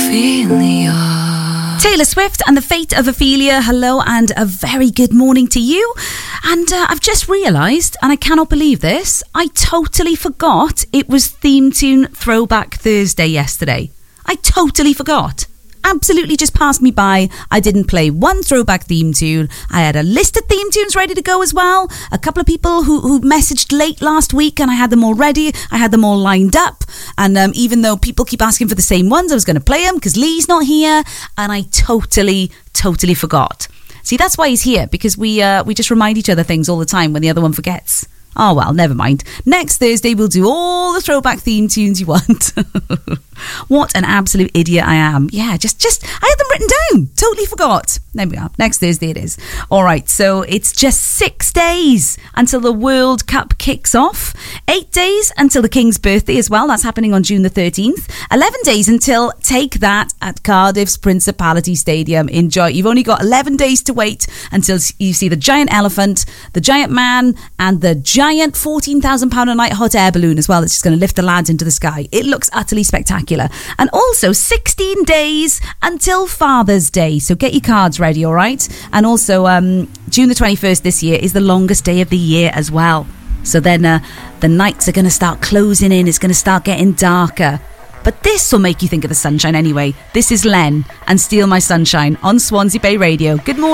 Ophelia. Taylor Swift and the Fate of Ophelia. Hello and a very good morning to you. And I've just realised, and I cannot believe this, I totally forgot it was Theme Tune Throwback Thursday yesterday. I totally forgot. Absolutely just passed me by. I didn't play one throwback theme tune. I had a list of theme tunes ready to go as well. A couple of people who messaged late last week, and I had them all ready. I had them all lined up. And even though people keep asking for the same ones, I was going to play them because Lee's not here. And I totally forgot. See, that's why he's here, because we just remind each other things all the time when the other one forgets. Oh, well, never mind. Next Thursday, we'll do all the throwback theme tunes you want. What an absolute idiot I am. Yeah, just I had them written down. Totally forgot. There we are. Next Thursday it is. All right, so it's just 6 days until the World Cup kicks off. 8 days until the King's birthday as well. That's happening on June the 13th. 11 days until Take That at Cardiff's Principality Stadium. Enjoy. You've only got 11 days to wait until you see the giant elephant, the giant man, and the giant £14,000 a night hot air balloon as well. That's just going to lift the lads into the sky. It looks utterly spectacular. And also 16 days until Father's Day. So get your cards ready, all right? And also June the 21st this year is the longest day of the year as well. So then the nights are going to start closing in. It's going to start getting darker. But this will make you think of the sunshine anyway. This is Len and Steal My Sunshine on Swansea Bay Radio. Good morning.